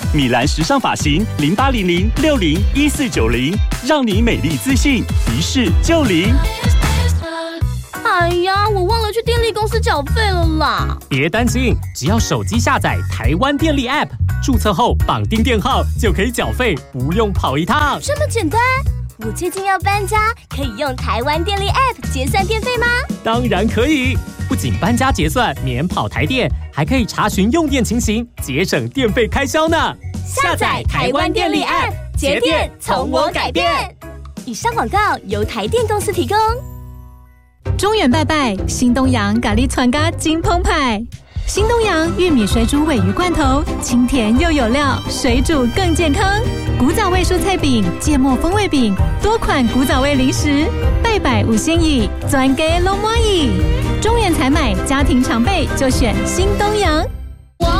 米兰时尚发型0800601490，让你美丽自信，一试就灵。 哎呀，我忘了去电力公司缴费了啦！ 别担心，只要手机下载台湾电力 App， 注册后绑定电号就可以缴费，不用跑一趟。 这么简单？我最近要搬家，可以用台湾电力 App 结算电费吗？ 当然可以，不仅搬家结算免跑台电，还可以查询用电情形，节省电费开销呢。 下载台湾电力 App， 节电从我改变。以上广告由台电公司提供。 中原拜拜，新东阳咖喱串咖金澎湃。新东阳玉米水煮鲔鱼罐头，清甜又有料，水煮更健康。古早味蔬菜饼、芥末风味饼，多款古早味零食，拜拜五仙椅，专给龙蚂蚁。中原采买，家庭常备就选新东阳。